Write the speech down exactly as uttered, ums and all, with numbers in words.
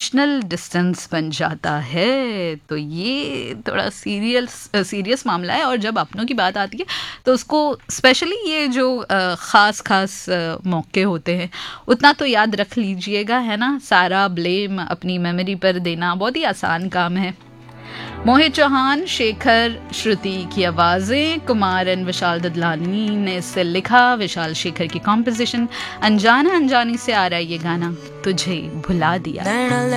Emotional distance बन जाता है। तो ये थोड़ा सीरियस सीरियस मामला है, और जब अपनों की बात आती है तो उसको स्पेशली ये जो ख़ास ख़ास मौके होते हैं उतना तो याद रख लीजिएगा, है ना। सारा ब्लेम अपनी मेमोरी पर देना बहुत ही आसान काम है। मोहित चौहान, शेखर, श्रुति की आवाज़ें, कुमार एंड विशाल ददलानी ने इसे लिखा, विशाल शेखर की कॉम्पोजिशन। अनजाना अनजानी से आ रहा है ये गाना, तुझे भुला दिया।